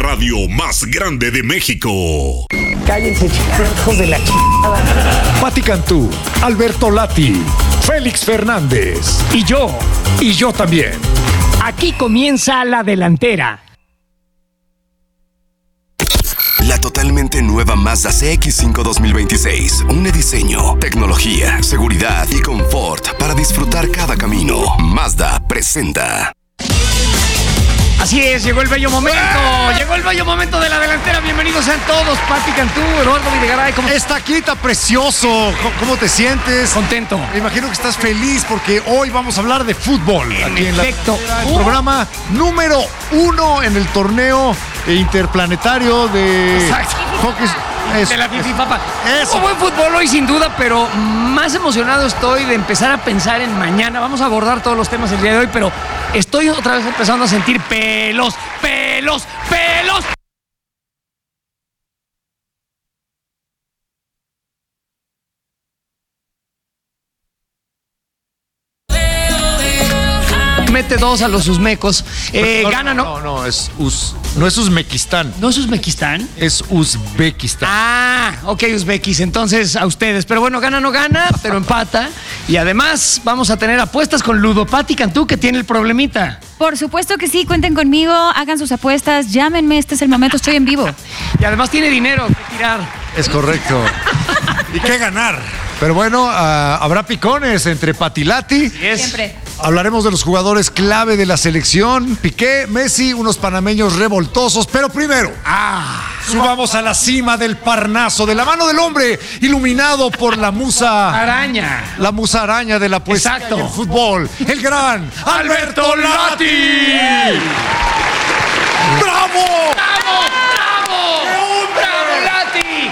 radio más grande de México. Cállense, hijos de la chingada. Pati Cantú, Alberto Lati, Félix Fernández y yo también. Aquí comienza La Delantera. La totalmente nueva Mazda CX-5 2026. Un diseño, tecnología, seguridad y confort para disfrutar cada camino. Mazda presenta. Así es, llegó el bello momento. Llegó el bello momento de La Delantera. Bienvenidos sean todos. Pati Cantú, Eduardo Videgaray. Está aquí, está precioso. ¿Cómo te sientes? Contento. Me imagino que estás feliz porque hoy vamos a hablar de fútbol. En efecto. El programa número 1 en el torneo interplanetario de hockey. De la Fifi Papa. Eso. Buen fútbol hoy sin duda, pero más emocionado estoy de empezar a pensar en mañana. Vamos a abordar todos los temas el día de hoy, pero estoy otra vez empezando a sentir pelos. Mete 2 a los uzmecos. Gana, ¿no? No es Uzbekistán. ¿No es Uzbekistán? Es Uzbekistán. Ah, ok, Uzbekis. Entonces, a ustedes. Pero bueno, gana, no gana, pero empata. Y además, vamos a tener apuestas con Ludo Pati Cantú, que tiene el problemita. Por supuesto que sí, cuenten conmigo, hagan sus apuestas, llámenme, este es el momento, estoy en vivo. Y además tiene dinero que tirar. Es correcto. ¿Y qué ganar? Pero bueno, habrá picones entre Pati y Lati. Siempre. Hablaremos de los jugadores clave de la selección. Piqué, Messi, unos panameños revoltosos. Pero primero, subamos a la cima del Parnaso, de la mano del hombre, iluminado por la musa Araña. La musa araña de la poesía Exacto. y el fútbol. El gran Alberto Lati. ¡Bravo! ¡Bravo, Lati!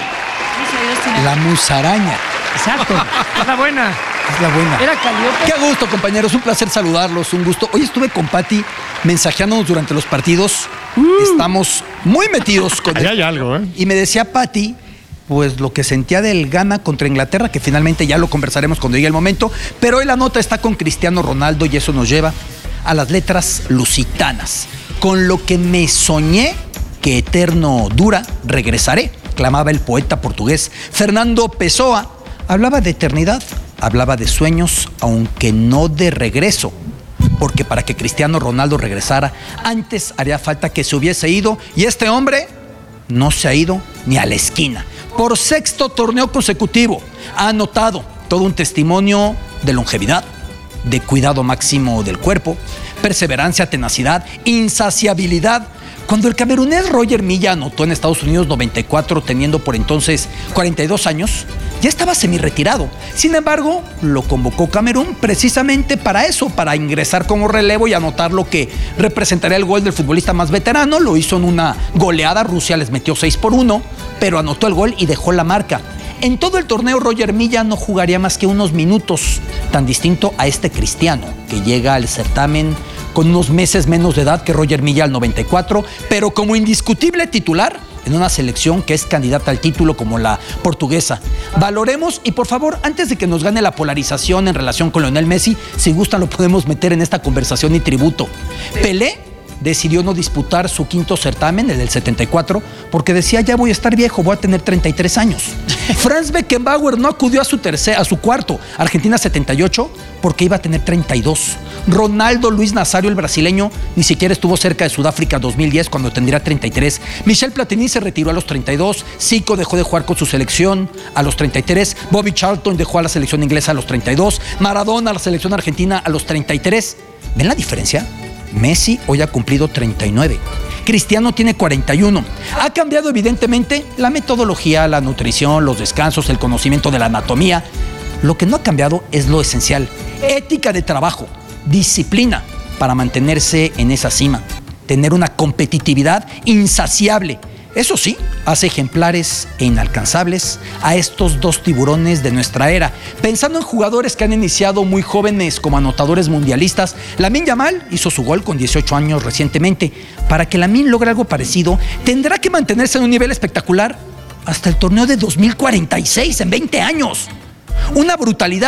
La musaraña. Exacto, es la buena. Es la buena. Era Calliope. Qué gusto, compañeros. Un placer saludarlos. Un gusto. Hoy estuve con Pati mensajeándonos durante los partidos. Estamos muy metidos con Ahí hay algo, ¿eh? Y me decía Pati, pues lo que sentía del Ghana contra Inglaterra, que finalmente ya lo conversaremos cuando llegue el momento. Pero hoy la nota está con Cristiano Ronaldo y eso nos lleva a las letras lusitanas. Con lo que me soñé que eterno dura, regresaré, clamaba el poeta portugués Fernando Pessoa. Hablaba de eternidad, hablaba de sueños, aunque no de regreso. Porque para que Cristiano Ronaldo regresara, antes haría falta que se hubiese ido. Y este hombre no se ha ido ni a la esquina. Por 6º torneo consecutivo, ha anotado todo un testimonio de longevidad, de cuidado máximo del cuerpo, perseverancia, tenacidad, insaciabilidad. Cuando el camerunés Roger Milla anotó en Estados Unidos 94, teniendo por entonces 42 años, ya estaba semi-retirado. Sin embargo, lo convocó Camerún precisamente para eso, para ingresar como relevo y anotar lo que representaría el gol del futbolista más veterano. Lo hizo en una goleada, Rusia les metió 6-1, pero anotó el gol y dejó la marca. En todo el torneo, Roger Milla no jugaría más que unos minutos, tan distinto a este Cristiano, que llega al certamen con unos meses menos de edad que Roger Milla al 94, pero como indiscutible titular en una selección que es candidata al título como la portuguesa. Valoremos y por favor, antes de que nos gane la polarización en relación con Lionel Messi, si gustan lo podemos meter en esta conversación y tributo. Pelé decidió no disputar su 5º certamen, el del 74, porque decía, ya voy a estar viejo, voy a tener 33 años. Franz Beckenbauer no acudió a su 4º, Argentina 78, porque iba a tener 32. Ronaldo Luis Nazario, el brasileño, ni siquiera estuvo cerca de Sudáfrica 2010, cuando tendría 33. Michel Platini se retiró a los 32. Zico dejó de jugar con su selección a los 33. Bobby Charlton dejó a la selección inglesa a los 32. Maradona a la selección argentina a los 33. ¿Ven la diferencia? Messi hoy ha cumplido 39. Cristiano tiene 41. Ha cambiado evidentemente la metodología, la nutrición, los descansos, el conocimiento de la anatomía. Lo que no ha cambiado es lo esencial. Ética de trabajo, disciplina para mantenerse en esa cima. Tener una competitividad insaciable. Eso sí, hace ejemplares e inalcanzables a estos dos tiburones de nuestra era. Pensando en jugadores que han iniciado muy jóvenes como anotadores mundialistas, Lamine Yamal hizo su gol con 18 años recientemente. Para que Lamine logre algo parecido, tendrá que mantenerse en un nivel espectacular hasta el torneo de 2046, en 20 años. Una brutalidad.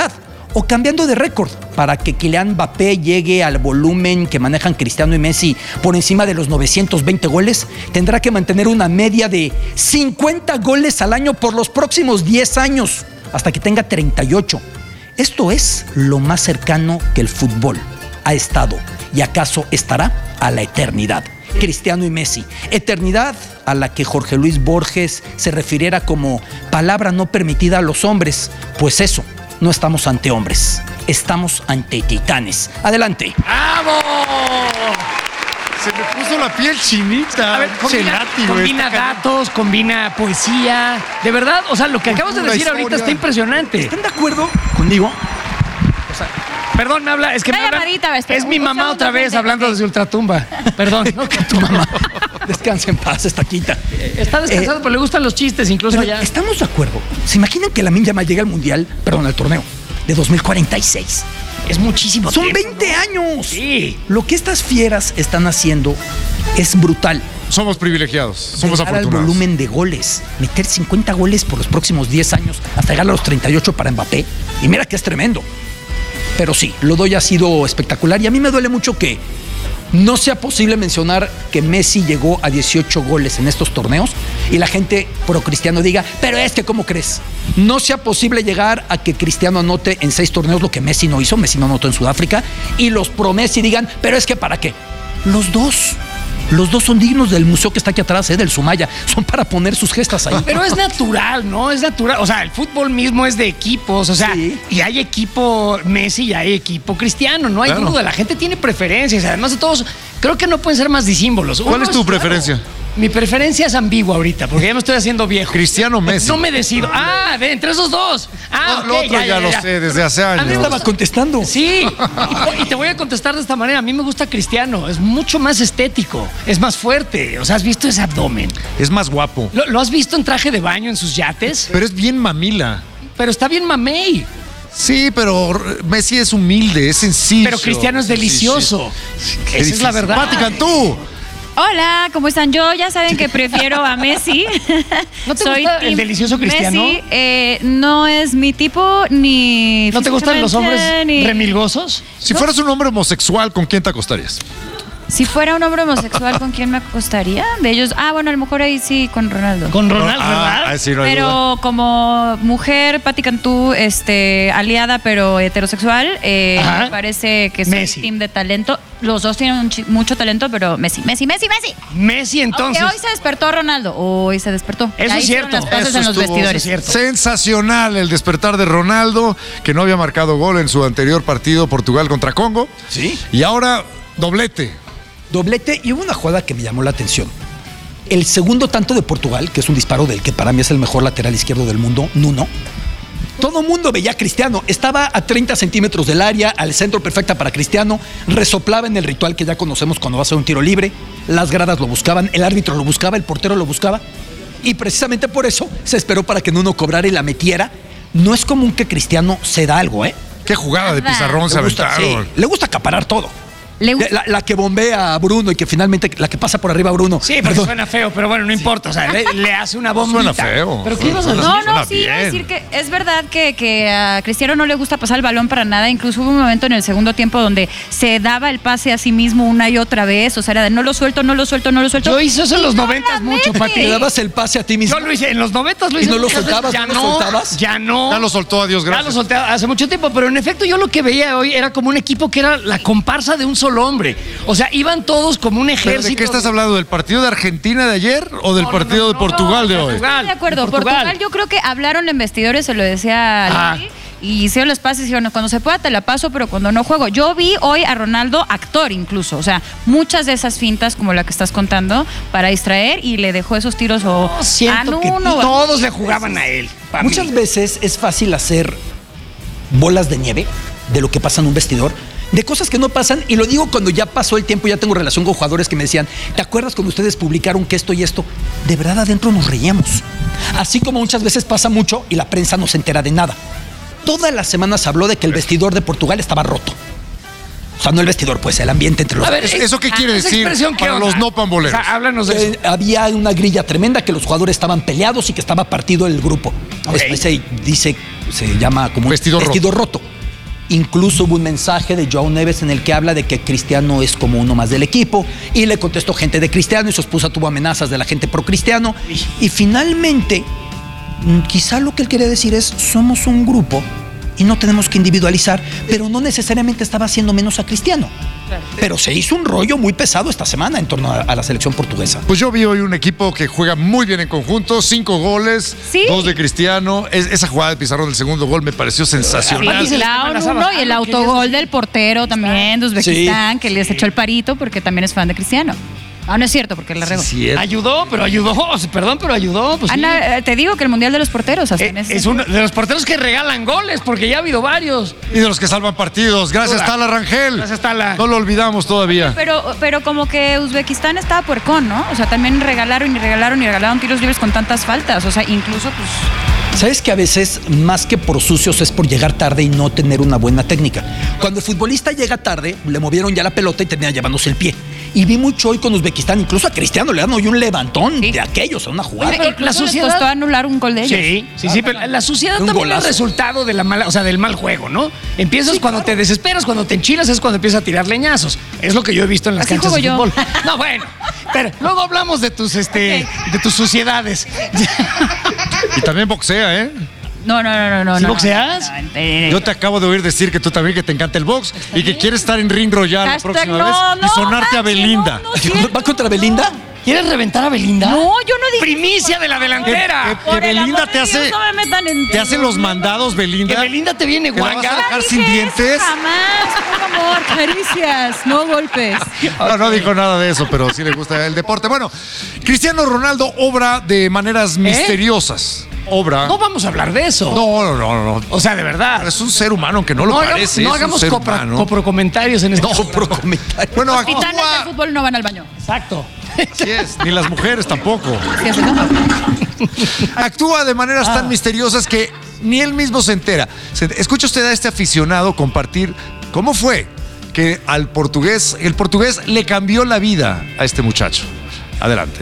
o cambiando de récord para que Kylian Mbappé llegue al volumen que manejan Cristiano y Messi por encima de los 920 goles, tendrá que mantener una media de 50 goles al año por los próximos 10 años, hasta que tenga 38. Esto es lo más cercano que el fútbol ha estado y acaso estará a la eternidad. Cristiano y Messi, eternidad a la que Jorge Luis Borges se refiriera como palabra no permitida a los hombres, pues eso, no estamos ante hombres, estamos ante titanes. Adelante. ¡Bravo! Se me puso la piel chinita. A ver, combina datos, combina poesía. De verdad, o sea, lo que acabas de decir ahorita está impresionante. ¿Están de acuerdo conmigo? Perdón, me habla, es que Una me habla, llamadita, espera, es mi un mamá segundo, otra vez gente, hablando ok. desde Ultratumba. Perdón, no, que tu mamá. Descansa en paz, esta quita. Está descansado, pero le gustan los chistes incluso Pero allá. ¿estamos de acuerdo? ¿Se imaginan que Lamine Yamal llega al Mundial, al torneo de 2046? Es muchísimo Son tiempo, 20 años. Sí. Lo que estas fieras están haciendo es brutal. Somos privilegiados, somos Llegar al afortunados. volumen de goles, meter 50 goles por los próximos 10 años, hasta llegar a los 38 para Mbappé. Y mira que es tremendo. Pero sí, lo doy ha sido espectacular y a mí me duele mucho que no sea posible mencionar que Messi llegó a 18 goles en estos torneos y la gente pro Cristiano diga, pero es que ¿cómo crees? No sea posible llegar a que Cristiano anote en 6 torneos lo que Messi no hizo, Messi no anotó en Sudáfrica, y los pro Messi digan, pero es que ¿para qué? Los dos son dignos del museo que está aquí atrás, del Sumaya. Son para poner sus gestas ahí. Pero es natural, ¿no? Es natural. O sea, el fútbol mismo es de equipos. O sea, Sí. y hay equipo Messi y hay equipo Cristiano. No hay Claro. duda. La gente tiene preferencias. Además de todos, creo que no pueden ser más disímbolos. ¿Cuál Uno es tu preferencia? Mi preferencia es ambigua ahorita, porque ya me estoy haciendo viejo. Cristiano o Messi. No me decido. Entre esos dos. No, Ok, lo otro ya lo sé desde hace A mí años. Estaba contestando. Sí, y te voy a contestar de esta manera. A mí me gusta Cristiano, es mucho más estético, es más fuerte. O sea, ¿has visto ese abdomen? Es más guapo. ¿Lo has visto en traje de baño en sus yates? Pero es bien mamila. Pero está bien mamey. Sí, pero Messi es humilde, es sencillo. Pero Cristiano es delicioso. Esa es la verdad. Pati Cantú. Hola, ¿cómo están? Yo ya saben que prefiero a Messi. ¿No te gusta el team delicioso Cristiano? Messi, no es mi tipo ni. ¿No te gustan los hombres físicamente, ni- remilgosos? Si fueras un hombre homosexual, ¿con quién te acostarías? Si fuera un hombre homosexual, ¿con quién me acostaría? De ellos. Bueno, a lo mejor ahí sí con Ronaldo. Con Ronaldo, ¿verdad? Sí, no hay duda. Pero como mujer, Pati Cantú, aliada pero heterosexual, Ajá. me parece que soy Messi. team de talento. Los dos tienen mucho talento, pero Messi. Messi, entonces. Aunque hoy se despertó Ronaldo. Hoy se despertó. Eso Ya es hicieron cierto. las paces en los Eso vestidores. es cierto. Sensacional el despertar de Ronaldo, que no había marcado gol en su anterior partido Portugal contra Congo. Sí. Y ahora doblete. Doblete, y hubo una jugada que me llamó la atención. El segundo tanto de Portugal, que es un disparo del que para mí es el mejor lateral izquierdo del mundo, Nuno. Todo mundo veía a Cristiano. Estaba a 30 centímetros del área, al centro perfecta para Cristiano. Resoplaba en el ritual que ya conocemos cuando va a ser un tiro libre. Las gradas lo buscaban, el árbitro lo buscaba, el portero lo buscaba. Y precisamente por eso se esperó para que Nuno cobrara y la metiera. No es común que Cristiano se da algo, ¿eh? Qué jugada de Nada. pizarrón se Le gusta, aventaron. sí, le gusta acaparar todo. Le gusta- La que bombea a Bruno y que finalmente la que pasa por arriba a Bruno. Sí, pero suena feo, pero bueno, no importa. O sea, le hace una bombita. Suena feo. ¿Pero qué ibas a decir? No, Suena sí, iba a bien. decir que es verdad que a Cristiano no le gusta pasar el balón para nada. Incluso hubo un momento en el segundo tiempo donde se daba el pase a sí mismo una y otra vez. O sea, era de no lo suelto. Yo hice eso en Y los no 90 la mucho, mete. Pati. Le dabas el pase a ti mismo. Yo lo hice, en los 90 lo ¿Y hice. no lo muchas veces. soltabas? Ya ¿No lo soltabas? Ya no. Ya lo soltó, adiós, Ya gracias. lo solté hace mucho tiempo, pero en efecto yo lo que veía hoy era como un equipo que era la comparsa de un solo hombre. O sea, iban todos como un ¿Pero ejército. ¿De qué estás hablando? ¿Del partido de Argentina de ayer o del No, partido no, de no, Portugal de no, hoy? Portugal. De acuerdo, De Portugal yo creo que hablaron en vestidores, se lo decía a Ajá. Lali, y hicieron los pases y dijeron, cuando se pueda te la paso, pero cuando no juego. Yo vi hoy a Ronaldo actor incluso, o sea, muchas de esas fintas como la que estás contando para distraer y le dejó esos tiros o Siento que Nuno, todos le jugaban a él. pa' Muchas mí. veces es fácil hacer bolas de nieve de lo que pasa en un vestidor, de cosas que no pasan, y lo digo cuando ya pasó el tiempo, ya tengo relación con jugadores que me decían, ¿te acuerdas cuando ustedes publicaron que esto y esto? De verdad adentro nos reíamos. Así como muchas veces pasa mucho y la prensa no se entera de nada. Todas las semanas se habló de que el vestidor de Portugal estaba roto. O sea, no el vestidor, pues el ambiente entre los A ver, ¿Eso qué quiere esa decir expresión, ¿qué para onda? los no pamboleros? O sea, háblanos de eso. Había una grilla tremenda, que los jugadores estaban peleados y que estaba partido el grupo. Ok. Se llama como Vestidor vestidor roto. Incluso hubo un mensaje de Joao Neves en el que habla de que Cristiano es como uno más del equipo, y le contestó gente de Cristiano, y su esposa tuvo amenazas de la gente pro Cristiano, y finalmente quizá lo que él quería decir es: somos un grupo y no tenemos que individualizar, pero no necesariamente estaba haciendo menos a Cristiano. Claro. Pero se hizo un rollo muy pesado esta semana en torno a la selección portuguesa. Pues yo vi hoy un equipo que juega muy bien en conjunto, 5 goles, ¿Sí? 2 de Cristiano. Esa jugada de Pizarro del segundo gol me pareció sensacional. Sí, y el autogol del portero también de Uzbekistán, que les echó el parito porque también es fan de Cristiano. Ah, no es cierto, porque la regó. Sí, ayudó. Perdón, pero ayudó. Pues Ana, sí. Te digo que el Mundial de los Porteros hasta en ese es uno de los porteros que regalan goles, porque ya ha habido varios. Y de los que salvan partidos. Gracias, Tala Rangel. Gracias, Tala. No lo olvidamos todavía. Pero como que Uzbekistán estaba puercón, ¿no? O sea, también regalaron tiros libres con tantas faltas. O sea, incluso pues... ¿Sabes que a veces, más que por sucios, es por llegar tarde y no tener una buena técnica? Cuando el futbolista llega tarde, le movieron ya la pelota y tenía llevándose el pie. Y vi mucho hoy con Uzbekistán, incluso a Cristiano le dan hoy un levantón de aquellos, a una jugada. Oye, pero la sociedad les costó anular un gol de ellos. Sí, pero la suciedad también es resultado de la mala, o sea, del mal juego, ¿no? Empiezas cuando te desesperas, cuando te enchilas, es cuando empiezas a tirar leñazos. Es lo que yo he visto en las canchas de fútbol. No, bueno, pero luego hablamos de tus de tus suciedades. Y también boxea, ¿eh? No. ¿Sí boxeas? Yo te acabo de oír decir que tú también, que te encanta el box y que quieres estar en Ring Royal la próxima vez y sonarte a Belinda. ¿Va contra Belinda? ¿Quieres reventar a Belinda? No, yo no dije. Primicia de la delantera. Que Belinda te hace los mandados, Belinda. Que Belinda te viene ¿Te la vas guanga. a dejar sin dientes? Jamás, por amor, caricias, no golpes. No dijo nada de eso, pero sí le gusta el deporte. Bueno, Cristiano Ronaldo obra de maneras misteriosas. No vamos a hablar de eso. No. O sea, de verdad. Es un ser humano, aunque no lo parece. No hagamos coprocomentarios en este. Coprocomentarios. Bueno, Los titanes del fútbol no van al baño. Exacto. Así es, ni las mujeres tampoco. Sí, así no. Actúa de maneras tan misteriosas que ni él mismo se entera. Escucha usted a este aficionado compartir cómo fue que el portugués le cambió la vida a este muchacho. Adelante.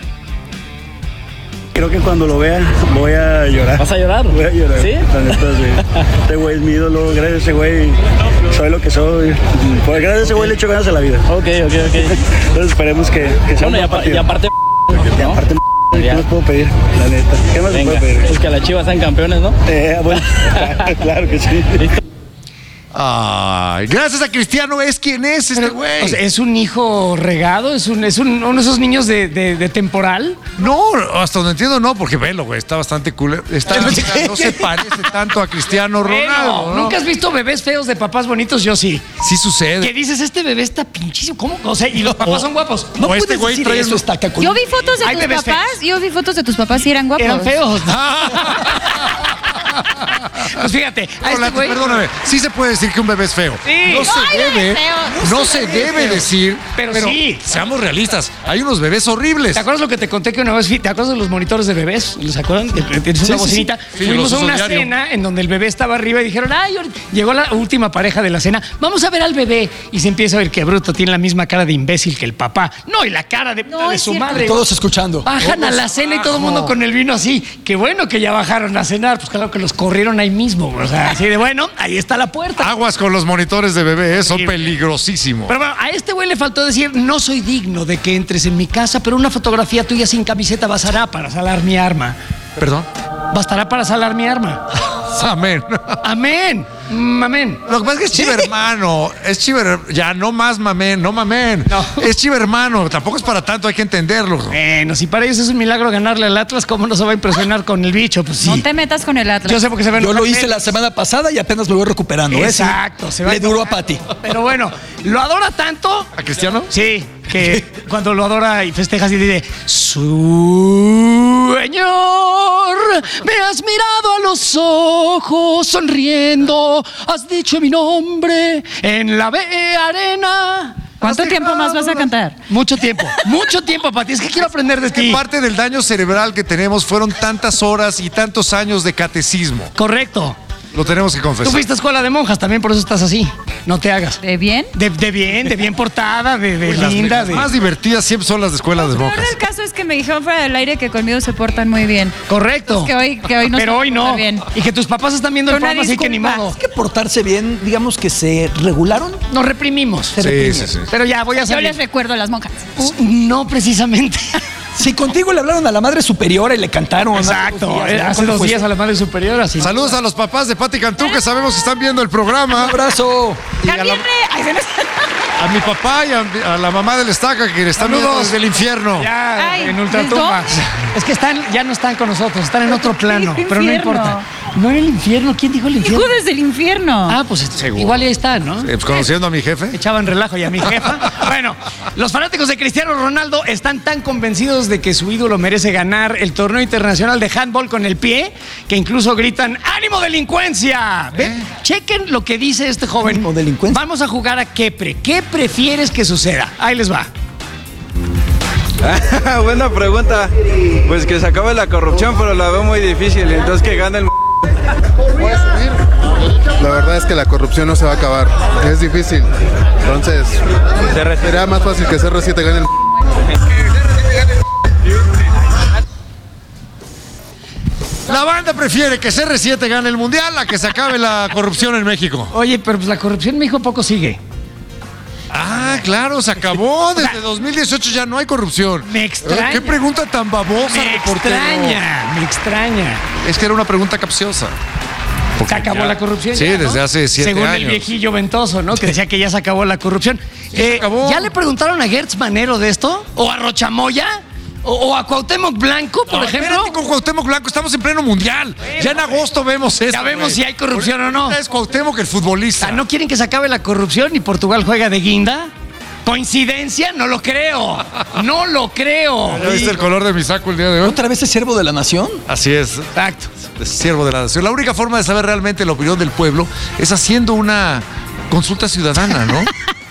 Creo que cuando lo vea voy a llorar. ¿Vas a llorar? Voy a llorar. ¿Sí? La neta, sí. Este güey es mi ídolo. Gracias a ese güey soy lo que soy. Pues gracias a ese güey le echo ganas a la vida. Ok. Entonces esperemos que sea un buen partido. Y aparte, Y aparte, ¿qué más puedo pedir? La neta. ¿Qué más se puede pedir? Pues que las Chivas sean campeones, ¿no? Bueno, claro que sí. Ay, gracias a Cristiano es quien es este güey. O sea, ¿es un hijo regado? ¿Es uno de esos niños de temporal? No, hasta donde entiendo no, porque velo, güey, está bastante cool. No se parece tanto a Cristiano Ronaldo. Bueno, ¿no? ¿nunca has visto bebés feos de papás bonitos? Yo sí. Sí sucede. ¿Qué dices? Este bebé está pinchísimo. ¿Cómo? O sea, y los papás son guapos. No O este puedes güey decir trae eso, unos- Estaca. Yo vi fotos de Hay tus bebés papás. Yo vi fotos de tus papás y eran guapos. Eran feos. Pues fíjate, a este güey... Perdóname, sí se puede decir que un bebé es feo. Sí. No se debe decir, Pero pero sí. seamos realistas, hay unos bebés horribles. ¿Te acuerdas lo que te conté que una vez te acuerdas de los monitores de bebés? ¿Los acuerdan? Tienes una sí, bocinita. sí. Sí, Fuimos los a una uso diario. cena en donde el bebé estaba arriba y dijeron, ay, llegó la última pareja de la cena, vamos a ver al bebé. Y se empieza a ver que bruto tiene la misma cara de imbécil que el papá. No, y la cara de es su cierto. madre. Todos escuchando. Bajan a la cena y todo el mundo con el vino así. Qué bueno que ya bajaron a cenar. Pues claro que los corrieron ahí mismo. O sea, así de bueno, ahí está la puerta. Aguas con los monitores de bebé, son Sí. peligrosísimos. Pero bueno, a este güey le faltó decir, no soy digno de que entres en mi casa, pero una fotografía tuya sin camiseta bastará para salar mi arma. Perdón. Bastará para salar mi arma. Amén. Amén. Amén. Lo que pasa es que es chivermano. Es chiver. Ya, no más mamén, no mamén. No. Es chivermano. Tampoco es para tanto, hay que entenderlo. Bueno, si para ellos es un milagro ganarle al Atlas, ¿cómo no se va a impresionar con el bicho? Pues sí. No te metas con el Atlas. Yo sé porque se ven. Yo lo hice la semana pasada y apenas me voy recuperando. Exacto. Se le duró a Pati. Pero bueno, lo adora tanto. ¿A Cristiano? Sí, que cuando lo adora y festeja así dice, Señor, me has mirado a los ojos sonriendo, has dicho mi nombre en la arena. ¿Cuánto tiempo más vas a cantar? Mucho tiempo, Pati. Es que quiero aprender de Que ti. parte del daño cerebral que tenemos fueron tantas horas y tantos años de catecismo. Correcto. Lo tenemos que confesar. Tú fuiste a escuela de monjas, también por eso estás así. No te hagas. ¿De bien? De bien portada, de linda. Las más divertidas siempre son las de escuela de Lo monjas. peor del caso es que me dijeron fuera del aire que conmigo se portan muy bien. Correcto. Que hoy no pero se hoy no. portan bien. Y que tus papás están viendo el Una programa, así que ni disculpa. modo. Es que portarse bien, digamos que se regularon. Nos reprimimos. Sí. Pero ya, voy a Yo salir. les recuerdo a las monjas. No precisamente. Si contigo le hablaron a la madre superiora y le cantaron. Exacto. Hace ¿Cómo 2 fue? días a la madre superior, así. Saludos a los papás de Pati Cantú, que sabemos que están viendo el programa. Un abrazo. Y a mi papá y a la mamá del Estaca, que le están viendo Saludos. desde el infierno. Ya, Ay, en Ultratumba. ¿desde Es que ya no están con nosotros, están en otro plano. ¿Qué Pero no infierno? importa. No en el infierno. ¿Quién dijo el infierno? Hijo desde el infierno. Ah, pues igual ahí están, ¿no? Pues conociendo a mi jefe. Echaban relajo y a mi jefa. Bueno, los fanáticos de Cristiano Ronaldo están tan convencidos de que su ídolo merece ganar el torneo internacional de handball con el pie que incluso gritan ¡ánimo delincuencia! Ven, chequen lo que dice este joven. ¿Ánimo delincuencia? Vamos a jugar a Kepre. ¿Qué prefieres que suceda? Ahí les va. Buena pregunta. Pues que se acabe la corrupción, pero la veo muy difícil. Entonces que gane el... La verdad es que la corrupción no se va a acabar. Es difícil. Entonces, sería más fácil que CR7 gane el... La banda prefiere que CR7 gane el mundial a que se acabe la corrupción en México. Oye, pero pues la corrupción en México poco sigue. Ah, claro, se acabó. Desde 2018 ya no hay corrupción. Me extraña. ¿Qué pregunta tan babosa, Me reportero? me extraña. Es que era una pregunta capciosa. Se acabó la corrupción. Sí, ya, ¿no? desde hace 7 Según años. el viejillo ventoso, ¿no? Que decía que ya se acabó la corrupción. se acabó. ¿Ya le preguntaron a Gertz Manero de esto? ¿O a Rochamoya? ¿O a Cuauhtémoc Blanco, por ejemplo? Espérate con Cuauhtémoc Blanco, estamos en pleno mundial. Ya en agosto vemos eso. Ya vemos güey. si hay corrupción o no. Ahorita es Cuauhtémoc el futbolista. Ah, ¿no quieren que se acabe la corrupción y Portugal juega de guinda? ¿Coincidencia? No lo creo. No lo creo. ¿Ya viste el color de mi saco el día de hoy? ¿Otra vez es siervo de la nación? Así es. Exacto. Es siervo de la nación. La única forma de saber realmente la opinión del pueblo es haciendo una consulta ciudadana, ¿no?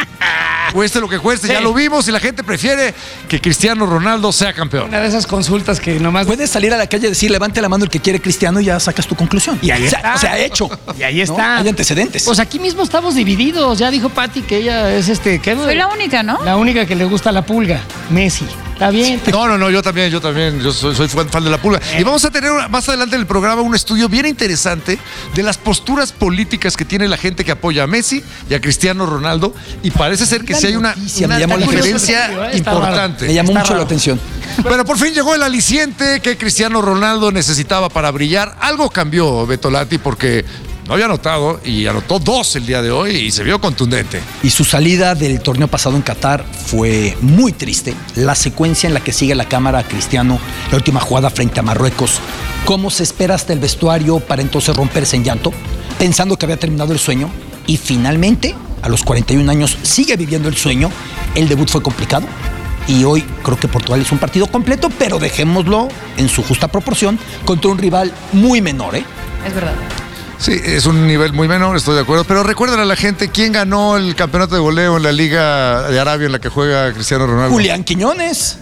Cueste lo que cueste, Sí. ya lo vimos y la gente prefiere que Cristiano Ronaldo sea campeón. Una de esas consultas que nomás... Puedes salir a la calle y decir, levante la mano el que quiere Cristiano y ya sacas tu conclusión. Y ahí está. O sea, hecho. Y ahí ¿no? está. Hay antecedentes. Pues aquí mismo estamos divididos. Ya dijo Pati que ella es ¿qué? Soy la única, ¿no? La única que le gusta la pulga. Messi. Está bien. No, yo también. Yo soy fan de la pulga. Y vamos a tener más adelante en el programa un estudio bien interesante de las posturas políticas que tiene la gente que apoya a Messi y a Cristiano Ronaldo. Y parece ser que sí hay una me llamó la diferencia atención. Está importante. Me llamó Está mucho raro. la atención. Pero por fin llegó el aliciente que Cristiano Ronaldo necesitaba para brillar. Algo cambió Betolati porque no había anotado y anotó 2 el día de hoy y se vio contundente. Y su salida del torneo pasado en Qatar fue muy triste. La secuencia en la que sigue la cámara a Cristiano, la última jugada frente a Marruecos, cómo se espera hasta el vestuario para entonces romperse en llanto, pensando que había terminado el sueño y finalmente, a los 41 años, sigue viviendo el sueño. El debut fue complicado y hoy creo que Portugal es un partido completo, pero dejémoslo en su justa proporción contra un rival muy menor, ¿eh? Es verdad. Sí, es un nivel muy menor, estoy de acuerdo. Pero recuerden a la gente quién ganó el campeonato de goleo en la Liga de Arabia en la que juega Cristiano Ronaldo. Julián Quiñones.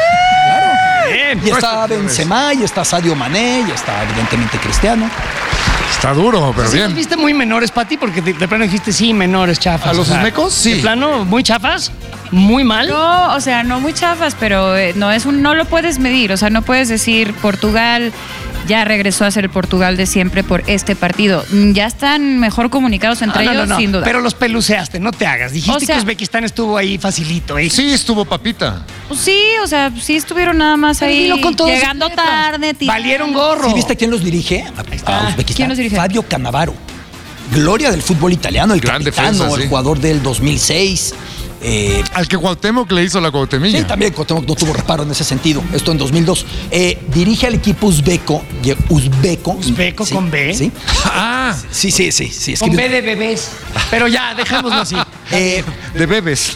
Bien. Y está Benzema, y está Sadio Mané, y está evidentemente Cristiano. Está duro, pero ¿Sí los bien. viste muy menores, Pati? Porque de plano dijiste sí, menores, chafas. ¿A los O sea, uzbecos? Sí. De plano, muy chafas, muy mal. No, o sea, no muy chafas, pero no lo puedes medir. O sea, no puedes decir Portugal ya regresó a ser el Portugal de siempre por este partido. Ya están mejor comunicados entre ellos, sin duda. Pero los peluceaste, no te hagas. Dijiste O sea- que Uzbekistán estuvo ahí facilito, ¿eh? Sí, estuvo papita. Pues sí, o sea, sí estuvieron nada más Pero ahí dilo con todas llegando sus letras. tarde. tirando. Valieron gorro. ¿Sí viste quién los dirige? A Uzbekistán. ¿Quién los dirige? Fabio Cannavaro. Gloria del fútbol italiano, el Gran capitano, defensa, sí. el jugador del 2006. Al que Cuauhtémoc le hizo la Cuauhtemilla. Sí, también Cuauhtémoc no tuvo reparo en ese sentido. Esto en 2002. Dirige al equipo uzbeco. Uzbeco sí, con B. Sí, Ah, sí. Es Con que- B de bebés. Pero ya, dejémoslo así. de bebés.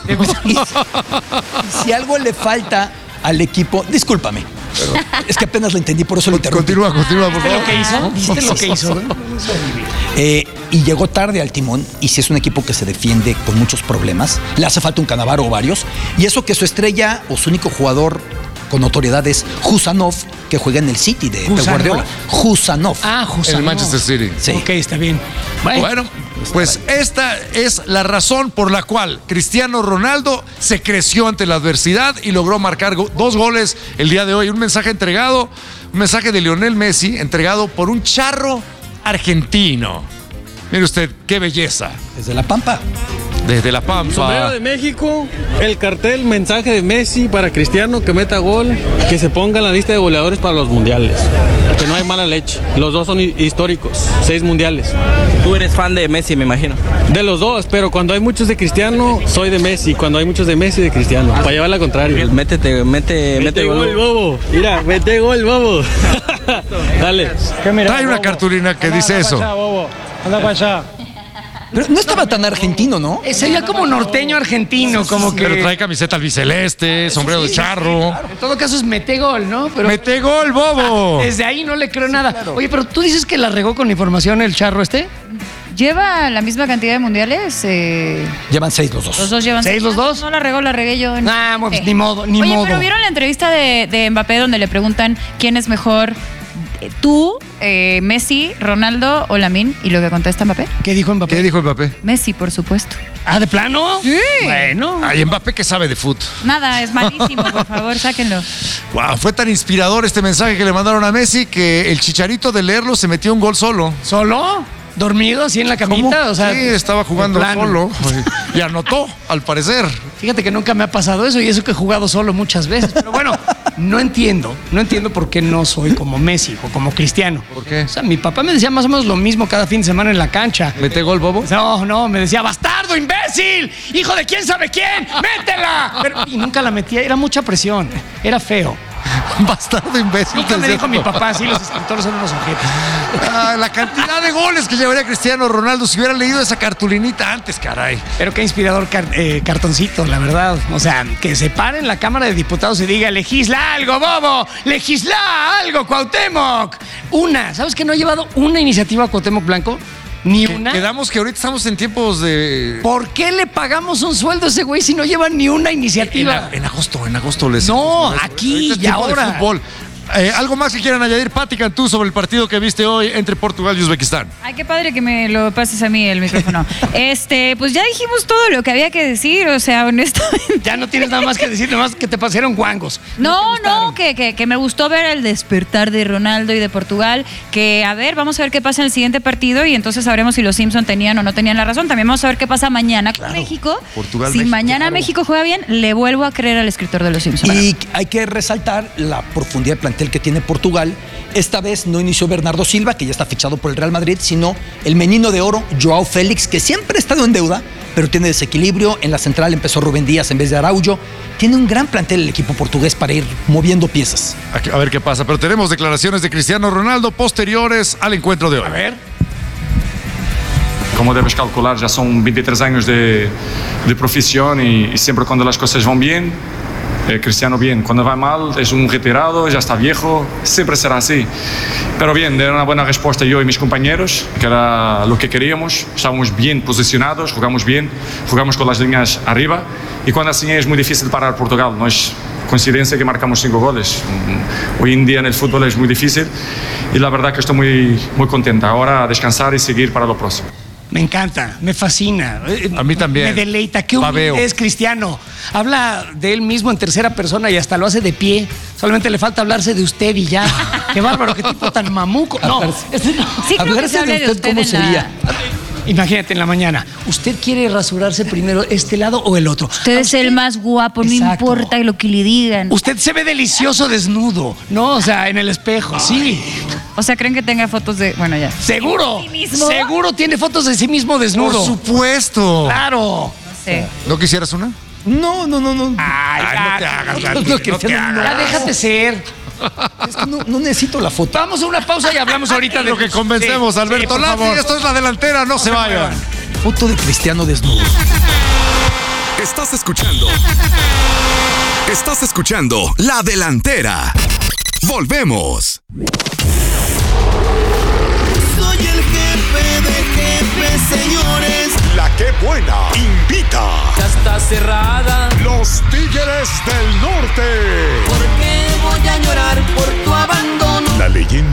Si algo le falta al equipo, discúlpame. Es que apenas lo entendí, por eso lo interrumpí. Continúa, por ¿Viste favor. lo que hizo? ¿Viste lo que hizo? Y llegó tarde al timón, y si es un equipo que se defiende con muchos problemas, le hace falta un Cannavaro o varios, y eso que su estrella o su único jugador con notoriedad es Husanov, que juega en el City de Guardiola. Husanov. En el Manchester City. Sí. Ok, está bien. Bueno, pues esta es la razón por la cual Cristiano Ronaldo se creció ante la adversidad y logró marcar 2 goles el día de hoy. Un mensaje de Lionel Messi entregado por un charro argentino. Mire usted, qué belleza. Desde La Pampa. Desde La Pampa. Sombrero de México, el cartel, mensaje de Messi para Cristiano que meta gol, que se ponga en la lista de goleadores para los mundiales. Que no hay mala leche. Los dos son históricos, 6 mundiales. Tú eres fan de Messi, me imagino. De los dos, pero cuando hay muchos de Cristiano, soy de Messi. Cuando hay muchos de Messi, de Cristiano. Para llevar la contraria. Mete gol, bobo. Mira, mete gol, bobo. Dale. Trae una cartulina que dice eso. Anda para allá. Pero no estaba tan argentino, ¿no? Sería como norteño argentino, como que... Pero trae camiseta albiceleste, sombrero de charro. Claro. En todo caso es mete gol, ¿no? Pero ¡mete gol, bobo! Desde ahí no le creo nada. Claro. Oye, pero tú dices que la regó con información el charro este. ¿Lleva la misma cantidad de mundiales? Llevan 6 los dos. Los dos llevan 6 los dos. No la regué yo. Pues ni modo. Oye, pero ¿vieron la entrevista de Mbappé donde le preguntan quién es mejor? ¿Tú, Messi, Ronaldo o Lamine? ¿Y lo que contesta Mbappé? ¿Qué dijo Mbappé? Messi, por supuesto. ¿Ah, de plano? Sí. Bueno. Ay, Mbappé que sabe de fútbol. Nada, es malísimo, por favor, sáquenlo. Wow, fue tan inspirador este mensaje que le mandaron a Messi que el Chicharito de leerlo se metió un gol solo. ¿Solo? ¿Dormido así en la camita? ¿Cómo? O sea, sí, estaba jugando solo y anotó, al parecer. Fíjate que nunca me ha pasado eso y eso que he jugado solo muchas veces. Pero bueno, no entiendo por qué no soy como Messi o como Cristiano. ¿Por qué? O sea, mi papá me decía más o menos lo mismo cada fin de semana en la cancha. ¿Mete gol, bobo? No, me decía, bastardo, imbécil, hijo de quién sabe quién, métela. Y nunca la metía, era mucha presión, era feo. Bastardo imbécil. Nunca me dijo mi papá, sí, los escritores son unos ojetes. La cantidad de goles que llevaría Cristiano Ronaldo si hubiera leído esa cartulinita antes, caray. Pero qué inspirador cartoncito, la verdad. O sea, que se pare en la Cámara de Diputados y diga, legisla algo, bobo, legisla algo, Cuauhtémoc. ¿Sabes que no ha llevado una iniciativa a Cuauhtémoc Blanco? Ni una. Quedamos que ahorita estamos en tiempos de... ¿Por qué le pagamos un sueldo a ese güey si no lleva ni una iniciativa? En agosto les... No, aquí y ahora. De fútbol. ¿Algo más que quieran añadir, Pati Cantú, sobre el partido que viste hoy entre Portugal y Uzbekistán? Ay, qué padre que me lo pases a mí el micrófono. Pues ya dijimos todo lo que había que decir, o sea, honestamente. Ya no tienes nada más que decir, nada más que te pasaron guangos. No, que me gustó ver el despertar de Ronaldo y de Portugal, que a ver, vamos a ver qué pasa en el siguiente partido y entonces sabremos si los Simpson tenían o no tenían la razón. También vamos a ver qué pasa mañana con México. Portugal, si México, mañana México juega bien, le vuelvo a creer al escritor de los Simpson. Y hay que resaltar la profundidad del plantel que tiene Portugal. Esta vez no inició Bernardo Silva, que ya está fichado por el Real Madrid, sino el menino de oro, Joao Félix, que siempre ha estado en deuda, pero tiene desequilibrio. En la central empezó Rubén Díaz en vez de Araujo. Tiene un gran plantel el equipo portugués para ir moviendo piezas. A ver qué pasa, pero tenemos declaraciones de Cristiano Ronaldo posteriores al encuentro de hoy. A ver. Como debes calcular, ya son 23 años de profesión y siempre cuando las cosas van bien, Cristiano bien, cuando va mal es un retirado, ya está viejo, siempre será así. Pero bien, de una buena respuesta yo y mis compañeros, que era lo que queríamos, estábamos bien posicionados, jugamos bien, jugamos con las líneas arriba y cuando así es muy difícil parar Portugal, no es coincidencia que marcamos 5 goles. Hoy en día en el fútbol es muy difícil y la verdad que estoy muy, muy contenta. Ahora a descansar y seguir para lo próximo. Me encanta, me fascina. A mí también. Me deleita. Qué humilde es Cristiano. Habla de él mismo en tercera persona y hasta lo hace de pie. Solamente le falta hablarse de usted y ya. Qué bárbaro, qué tipo tan mamuco. No, sí, hablarse de usted, ¿cómo sería? Imagínate en la mañana. ¿Usted quiere rasurarse primero este lado o el otro? Usted es el más guapo, no importa lo que le digan. Usted se ve delicioso desnudo, ¿no? O sea, en el espejo, sí. O sea, ¿creen que tenga fotos de...? Bueno, ya. ¿Seguro? ¿Sí mismo? Seguro tiene fotos de sí mismo desnudo. Por supuesto. Claro. No sé. ¿No quisieras una? No. Ay, no te hagas, no te hagas. Ya déjate ser. Es que no necesito la foto. Vamos a una pausa y hablamos ahorita de lo que convencemos, Alberto Lati. Esto es La Delantera, no se vayan. Foto de Cristiano desnudo. Estás escuchando La Delantera. Volvemos. Soy el jefe de jefes, señores. La que buena invita. Ya está cerrada. Los Tigres del Norte. ¿Por qué?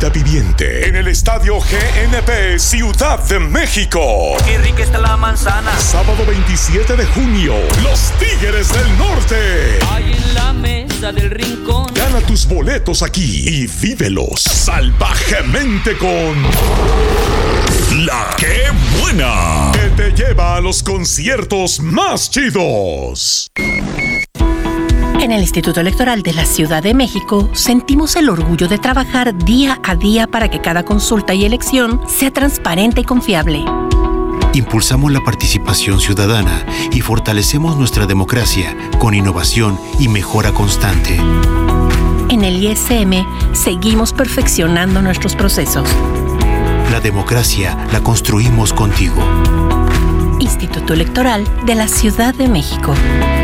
Vida viviente en el Estadio GNP Ciudad de México. Qué rica está la manzana. Sábado 27 de junio, los Tigres del Norte. Ahí en la mesa del rincón. Gana tus boletos aquí y vívelos salvajemente con La Qué Buena, que te lleva a los conciertos más chidos. En el Instituto Electoral de la Ciudad de México sentimos el orgullo de trabajar día a día para que cada consulta y elección sea transparente y confiable. Impulsamos la participación ciudadana y fortalecemos nuestra democracia con innovación y mejora constante. En el ISM seguimos perfeccionando nuestros procesos. La democracia la construimos contigo. Instituto Electoral de la Ciudad de México.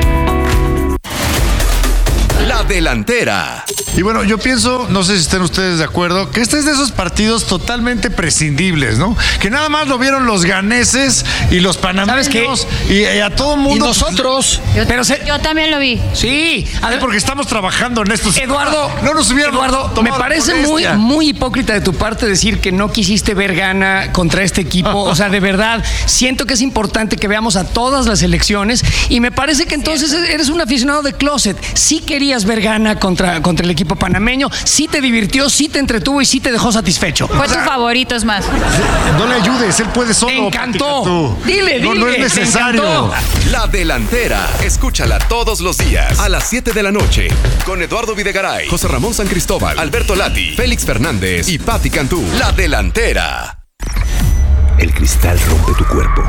La delantera. Y bueno, yo pienso, no sé si estén ustedes de acuerdo, que este es de esos partidos totalmente prescindibles, ¿no? Que nada más lo vieron los ganeses y los panameños. ¿Sabes qué? Y a todo mundo. Y nosotros. Yo también lo vi. Sí. A ver, porque estamos trabajando en estos. Eduardo, no nos hubieran me parece muy hipócrita de tu parte decir que no quisiste ver gana contra este equipo. O sea, de verdad, siento que es importante que veamos a todas las elecciones y me parece que entonces eres un aficionado de closet. Sí querías ver gana contra el equipo panameño, sí te divirtió, sí te entretuvo y sí te dejó satisfecho. Fue tu favorito, es más. No le ayudes, él puede solo. Me encantó. Dile. No es necesario. La delantera. Escúchala todos los días a las 7 de la noche con Eduardo Videgaray, José Ramón San Cristóbal, Alberto Lati, Félix Fernández y Patti Cantú. La delantera. El cristal rompe tu cuerpo.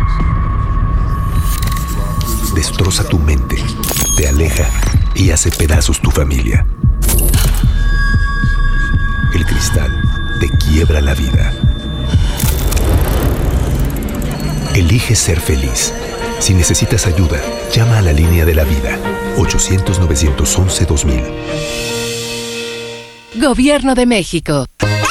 Destroza tu mente. Te aleja y hace pedazos tu familia. El cristal te quiebra la vida. Elige ser feliz. Si necesitas ayuda, llama a la línea de la vida. 800-911-2000. Gobierno de México.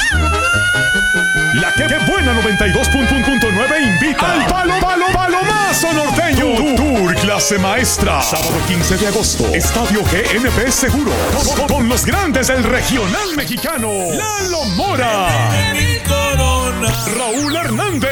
La que buena 92.9 invita al Palomazo Norteño. Tour clase maestra. Sábado 15 de agosto. Estadio GNP Seguro. Con los grandes del regional mexicano. Lalo Mora. Raúl Hernández.